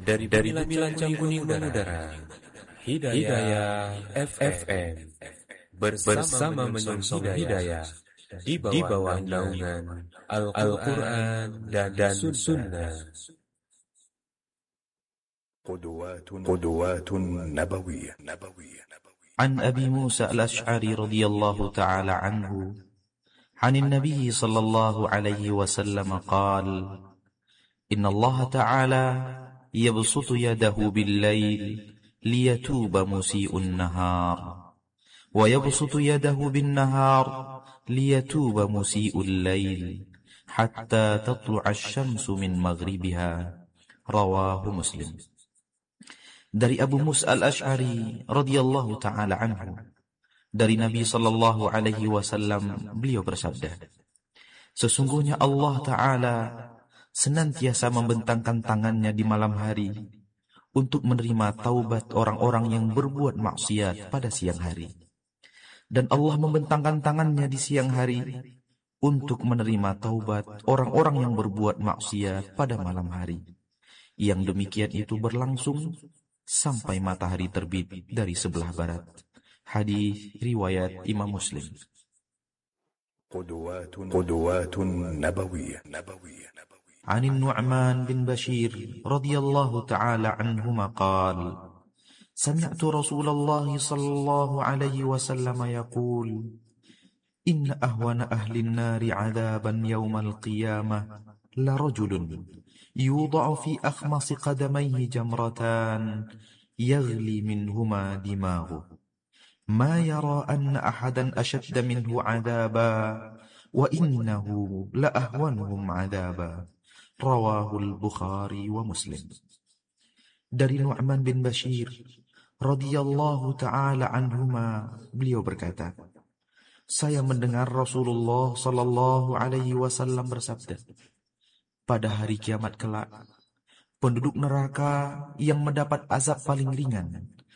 dari Bumi Lancang Kuning Udara, Hidayah FM bersama menyongsong hidayah di bawah naungan Al-Quran dan Sunnah. قدوات نبوية. عن أبي موسى الأشعري رضي الله تعالى عنه عن النبي صلى الله عليه وسلم قال: إن الله تعالى يبسط يده بالليل ليتوب مسيء النهار، ويبسط يده بالنهار ليتوب مسيء الليل، حتى تطلع الشمس من مغربها. رواه مسلم. Dari Abu Musa al-Ash'ari radhiyallahu ta'ala anhu, dari Nabi sallallahu alaihi wasallam, beliau bersabda, sesungguhnya Allah Ta'ala senantiasa membentangkan tangannya di malam hari untuk menerima taubat orang-orang yang berbuat maksiat pada siang hari. Dan Allah membentangkan tangannya di siang hari untuk menerima taubat orang-orang yang berbuat maksiat pada malam hari. Yang demikian itu berlangsung sampai matahari terbit dari sebelah barat. Hadis riwayat Imam Muslim. قدوات نبوية. عن النعمان بن بشير رضي الله تعالى عنهما قال: سمعت رسول الله صلى الله عليه وسلم يقول: إن أهون أهل النار عذابا يوم القيامة لرجل يوضع في أخمص قدميه جمرتان يغلي منهما دماغه، ما يرى أن أحدا أشد منه عذابا وإنه لأهونهم عذابا. رواه البخاري ومسلم. Dari Nu'man bin Bashir radhiyallahu ta'ala anhuma, beliau berkata, saya mendengar Rasulullah sallallahu alaihi wasallam bersabda, pada hari kiamat kelak, penduduk neraka yang mendapat azab paling ringan